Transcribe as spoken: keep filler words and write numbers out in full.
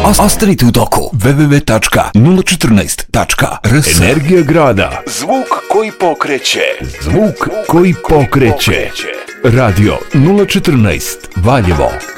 Ostanite u toku. w w w tačka nula četrnaest tačka r s. Energija grada. Zvuk koji pokreće. Zvuk koji pokreće. Radio nula četrnaest Valjevo.